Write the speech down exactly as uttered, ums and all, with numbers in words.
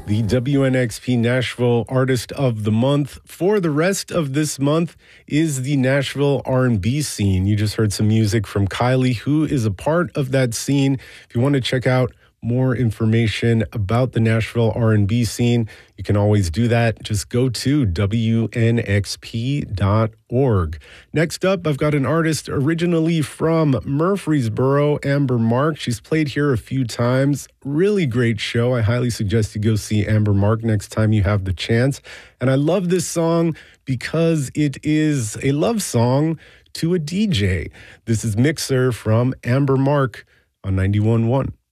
The W N X P Nashville Artist of the Month for the rest of this month is the Nashville R and B scene. You just heard some music from Kylie, who is a part of that scene. If you want to check out more information about the Nashville R and B scene, you can always do that. Just go to W N X P dot org. Next up, I've got an artist originally from Murfreesboro, Amber Mark. She's played here a few times. Really great show. I highly suggest you go see Amber Mark next time you have the chance. And I love this song because it is a love song to a D J. This is Mixer from Amber Mark on ninety-one point one.